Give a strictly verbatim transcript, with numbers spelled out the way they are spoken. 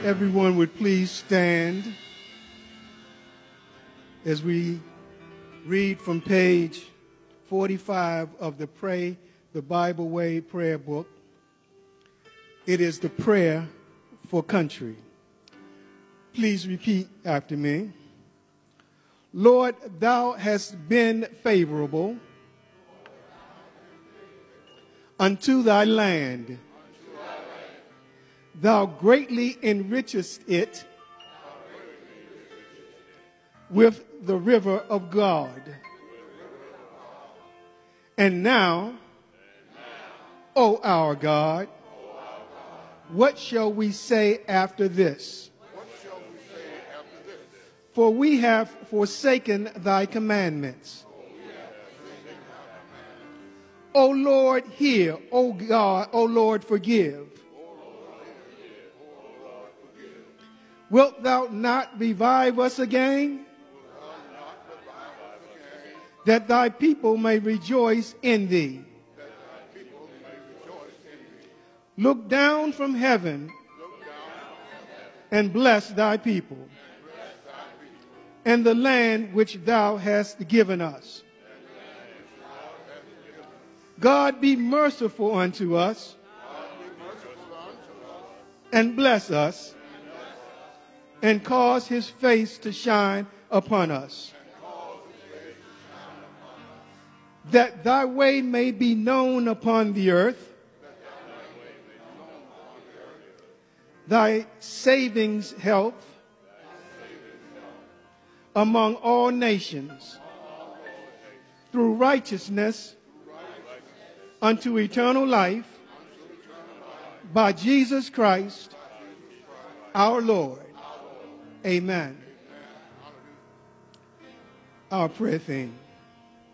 everyone would please stand as we read from page forty-five of the Pray the Bible Way prayer book. It is the prayer for country. Please repeat after me. Lord, thou hast been favorable unto thy land. Thou greatly enrichest it with the river of God. And now, O our God, what shall we say after this? For we have forsaken thy commandments. O Lord, hear. O God, O Lord, forgive. Wilt thou not revive us again? That thy people may rejoice in thee. Look down from heaven and bless thy people and the land which thou hast given us. God, be merciful unto us and bless us and cause his face to shine upon us, that thy way may be known upon the earth, thy savings health among all nations, through righteousness unto eternal life, by Jesus Christ our Lord. Amen. Our prayer theme.